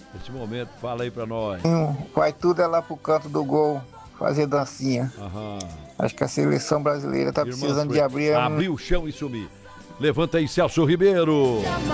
nesse momento. Fala aí pra nós. Vai tudo é lá pro canto do gol, fazer dancinha. Aham. Acho que a seleção brasileira tá Irmãs precisando de Freitas. abrir Abrir o chão e sumir. Levanta aí, Celso Ribeiro.